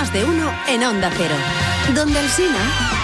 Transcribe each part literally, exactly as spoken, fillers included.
Más de uno en Onda Cero. Donde Alsina.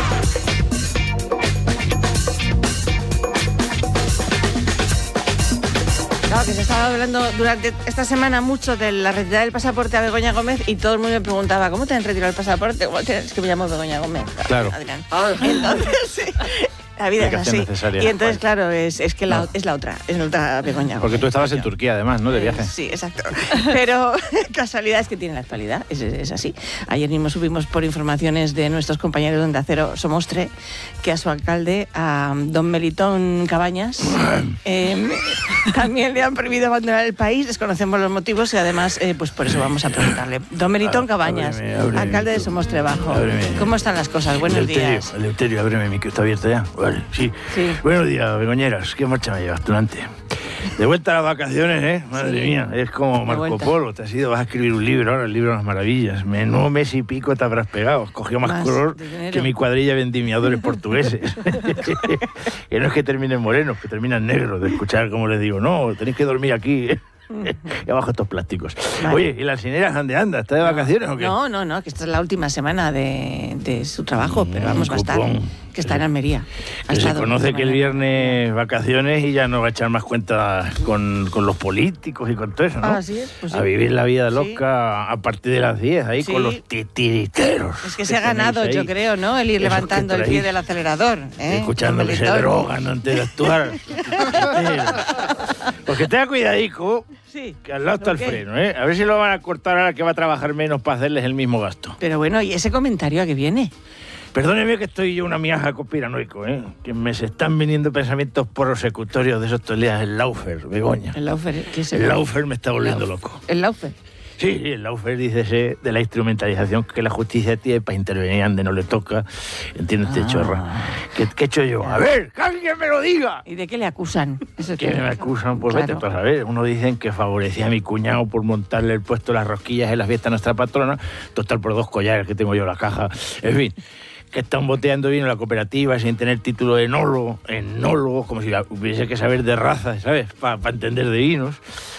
Claro, que se estaba hablando durante esta semana mucho de la retirada del pasaporte a Begoña Gómez y todo el mundo me preguntaba, ¿cómo te han retirado el pasaporte? Es que me llamo Begoña Gómez. Claro. Adrián. Entonces, sí. La vida es así. Y entonces, claro, es, es que la, no. es la otra, es la otra Begoña. Porque tú estabas en Turquía, además, ¿no? De viaje. Sí, exacto. Pero casualidad es que tiene la actualidad, es, es así. Ayer mismo subimos por informaciones de nuestros compañeros de Onda Cero Somostre que a su alcalde, a don Melitón Cabañas, eh, también le han prohibido abandonar el país. Desconocemos los motivos y además, eh, pues por eso vamos a preguntarle. Don Melitón Cabañas, ábreme, ábreme, alcalde de Somostre Bajo. Ábreme. ¿Cómo están las cosas? Buenos Eleuterio, días. Eleuterio, ábreme, mi que está abierto ya. Vale, sí. sí. Buenos días, Begoñeras. ¿Qué marcha me llevas tú antes? De vuelta a las vacaciones, ¿eh? Madre sí. mía, es como Marco Polo. Te has ido, vas a escribir un libro ahora, el libro de las maravillas. Menudo mes y pico te habrás pegado. Has cogido más, más color que mi cuadrilla de vendimiadores portugueses. Que no es que terminen morenos, que terminan negros. De escuchar como les digo, no, tenéis que dormir aquí, ¿eh? Y abajo estos plásticos. Vale. Oye, ¿y la Alsinera dónde anda? ¿Está de vacaciones no, o qué? No, no, no, que esta es la última semana de, de su trabajo, pero vamos, va a estar, que está en Almería. Que se conoce que el viernes vacaciones y ya no va a echar más cuentas con, con los políticos y con todo eso, ¿no? Ah, ¿sí es? Pues sí. A vivir la vida loca sí. a partir de las diez, ahí sí. con los titiriteros. Es que se ha ganado, yo creo, ¿no? El ir levantando el pie del acelerador. ¿eh? Escuchando que se drogan antes de actuar. Porque tenga cuidadico. Sí. Que al lado está el freno, ¿eh? A ver si lo van a cortar ahora que va a trabajar menos para hacerles el mismo gasto. Pero bueno, ¿y ese comentario a qué viene? Perdóneme que estoy yo una miaja conspiranoico, ¿eh? Que me se están viniendo pensamientos prosecutorios de esos días. El Laufer, Begoña. ¿El Laufer? ¿Qué es el, el Laufer me está volviendo Laufer. loco. ¿El Laufer? Sí, el Laufer dice de la instrumentalización que la justicia tiene para intervenir donde no le toca. ¿Entiendes, ah. chorra? ¿Qué, ¿Qué he hecho yo? A ver, que alguien me lo diga. ¿Y de qué le acusan? Eso ¿Qué me acusan? Pues claro. Vete tú a saber. Uno dicen que favorecía a mi cuñado por montarle el puesto de las rosquillas en las fiestas a nuestra patrona. Total, por dos collares que tengo yo en la caja. En fin, que están boteando bien en la cooperativa sin tener título de enólogo, enólogo, como si hubiese que saber de razas, ¿sabes? Para pa entender de vinos.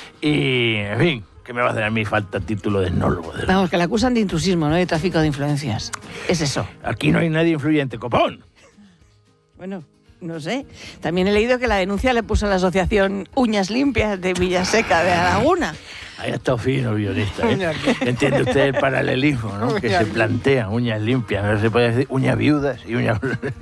Y, en fin, ¿qué me va a hacer a mí falta título de enólogo? De... Vamos, que le acusan de intrusismo, ¿no? De tráfico de influencias. Es eso. Aquí no hay nadie influyente, copón. Bueno, no sé. También he leído que la denuncia le puso a la asociación Uñas Limpias de Villaseca de La Laguna. Ahí ha estado fino, guionista, ¿eh? Entiende usted el paralelismo, ¿no? Que se plantea, uñas limpias, no se puede decir uñas viudas y uñas...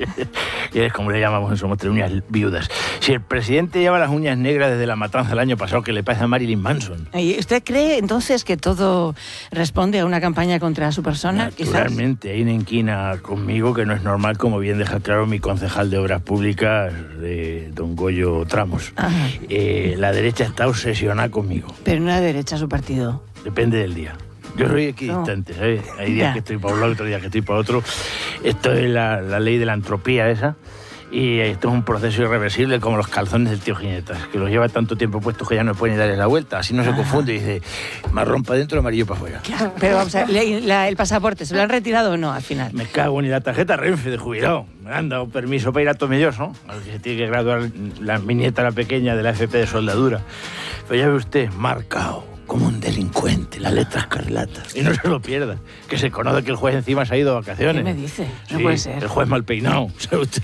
y es como le llamamos en Somostre, uñas viudas. Si el presidente lleva las uñas negras desde la matanza del año pasado, ¿qué le pasa a Marilyn Manson? ¿Y usted cree entonces que todo responde a una campaña contra su persona? Naturalmente, quizás? Hay una inquina conmigo que no es normal, como bien deja claro mi concejal de Obras Públicas, de don Goyo Tramos. Eh, la derecha está obsesionada conmigo. Pero no la derecha a su partido. Depende del día. Yo soy equidistante, ¿sabes? Hay días ya. que estoy para un lado, otros días que estoy para otro. Esto es la, la ley de la entropía esa. Y esto es un proceso irreversible como los calzones del tío Ginetas, que los lleva tanto tiempo puestos que ya no pueden darle la vuelta. Así no se confunde y dice, marrón para adentro, amarillo para afuera. Claro, pero vamos a ver, la, el pasaporte, ¿se lo han retirado o no al final? Me cago en la tarjeta Renfe de jubilado. Me han dado permiso para ir a Tomelloso, a lo que se tiene que graduar la, mi nieta, la pequeña, de la F P de soldadura. Pero ya ve usted, marcado como un delincuente, la letra escarlata. Y no se lo pierda, que se conoce que el juez encima se ha ido de vacaciones. ¿Qué me dice? No sí, puede ser. El juez mal peinado, ¿sabe usted?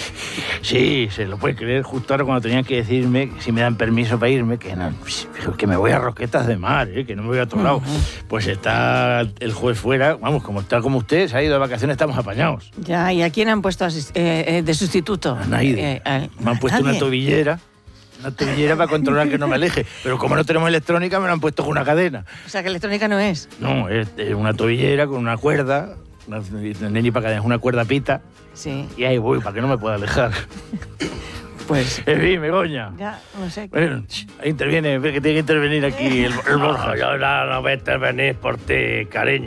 Sí, se lo puede creer justo ahora cuando tenían que decirme si me dan permiso para irme, que no, que me voy a Roquetas de Mar, ¿eh? Que no me voy a otro lado. Uh-huh. Pues está el juez fuera, vamos, como está como usted, se ha ido de vacaciones, estamos apañados. Ya, ¿y a quién han puesto asist- eh, eh, de sustituto? A nadie. Eh, eh, me han puesto nadie. una tobillera. Una tobillera para controlar que no me aleje. Pero como no tenemos electrónica, me lo han puesto con una cadena. O sea, que electrónica no es. No, es, es una tobillera con una cuerda. Una, neni para cadena, una cuerda pita. Sí. Y ahí voy, para que no me pueda alejar. Pues... En fin, Begoña. Ya, no sé. Bueno, ahí interviene, ve que tiene que intervenir aquí el, el Borja. No, yo no, no voy a intervenir por ti, cariño.